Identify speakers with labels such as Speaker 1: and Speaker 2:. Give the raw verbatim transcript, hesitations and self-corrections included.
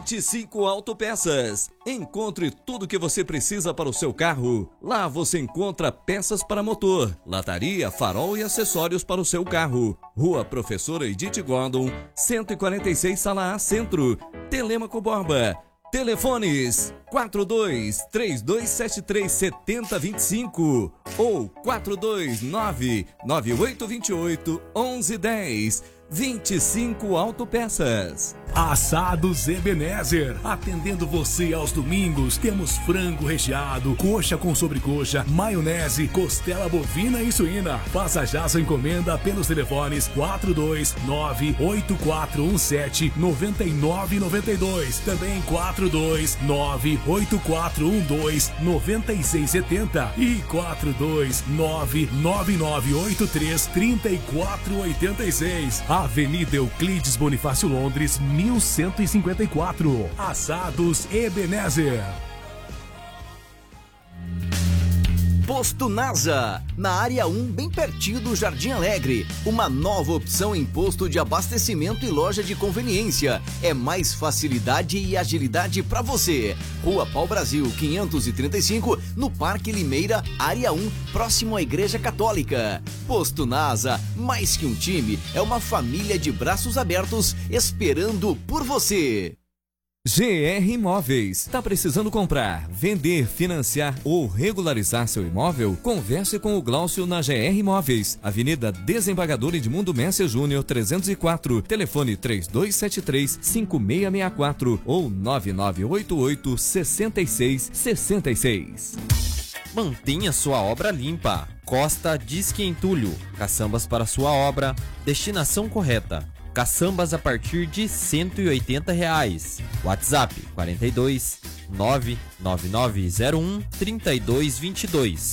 Speaker 1: vinte e cinco Autopeças. Encontre tudo o que você precisa para o seu carro. Lá você encontra peças para motor, lataria, farol e acessórios para o seu carro. Rua Professora Edith Gordon, cento e quarenta e seis, Sala A, Centro. Telêmaco Borba. Telefones quatro dois três dois sete três sete zero dois cinco ou quatro dois nove nove oito dois oito um um um zero. vinte e cinco Autopeças.
Speaker 2: Assados Ebenezer, atendendo você aos domingos. Temos frango recheado, coxa com sobrecoxa, maionese, costela bovina e suína. Faça já sua encomenda pelos telefones quatro dois nove oito quatro um sete nove nove nove dois, também quatro dois nove oito quatro um dois nove seis sete zero e quatro dois nove nove nove oito três três quatro oito seis. Avenida Euclides Bonifácio Londres, mil cento e cinquenta e quatro. Assados Ebenezer.
Speaker 3: Posto NASA, na área um, bem pertinho do Jardim Alegre. Uma nova opção em posto de abastecimento e loja de conveniência. É mais facilidade e agilidade para você. Rua Pau Brasil, quinhentos e trinta e cinco, no Parque Limeira, área um, próximo à Igreja Católica. Posto NASA, mais que um time, é uma família de braços abertos esperando por você.
Speaker 1: G R Imóveis. Tá precisando comprar, vender, financiar ou regularizar seu imóvel? Converse com o Glaucio na G R Imóveis. Avenida Desembargador Edmundo Messer Júnior, trezentos e quatro. Telefone três dois sete três cinco seis seis quatro ou nove nove oito oito seis seis seis seis.
Speaker 4: Mantenha sua obra limpa. Costa Disque Entulho. Caçambas para sua obra. Destinação correta. Caçambas a partir de cento e oitenta reais. WhatsApp quarenta e dois nove nove nove zero um três dois dois dois.